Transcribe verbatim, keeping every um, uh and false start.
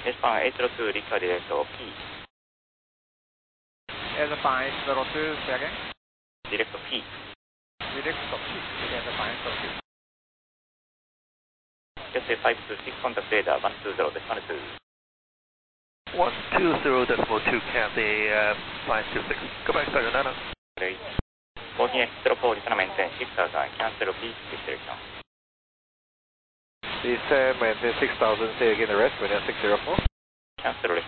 S one eight zero two, Lika direct P. S one eight zero two, say again? Direct P. Direct P, S one eight zero two. S A five two six, contact radar one two zero decimal two. one two zero decimal two, Cathay uh, five two six. Go back, Tiger Nano. Great. fourteen X zero four, listen maintain six thousand, cancel P, switch direction. Please uh, maintain six thousand, say again the rest, maintain six zero four. Cancel